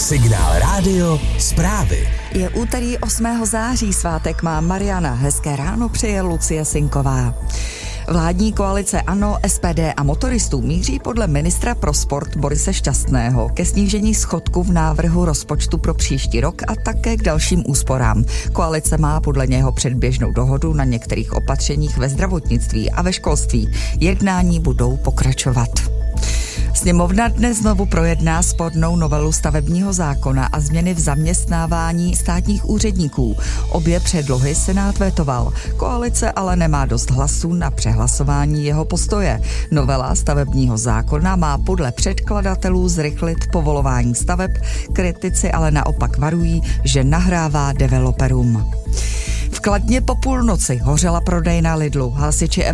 Signál Rádio zprávy. Je úterý 8. září, svátek má Mariana. Hezké ráno přeje Lucie Sinková. Vládní koalice ANO, SPD a motoristů míří podle ministra pro sport Borise Šťastného ke snížení schodku v návrhu rozpočtu pro příští rok a také k dalším úsporám. Koalice má podle něho předběžnou dohodu na některých opatřeních ve zdravotnictví a ve školství. Jednání budou pokračovat. Sněmovna dnes znovu projedná spornou novelu stavebního zákona a změny v zaměstnávání státních úředníků. Obě předlohy Senát vetoval. Koalice ale nemá dost hlasů na přehlasování jeho postoje. Novela stavebního zákona má podle předkladatelů zrychlit povolování staveb, kritici ale naopak varují, že nahrává developerům. V Kladně po půlnoci hořela prodejna Lidlu. Hasiči